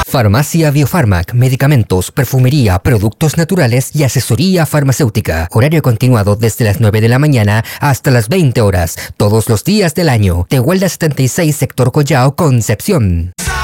Farmacia Biofarmac, medicamentos, perfumería, productos naturales y asesoría farmacéutica. Horario continuado desde las 9 de la mañana hasta las 20 horas, todos los días del año. Tehuelda 76, sector Collao, Concepción.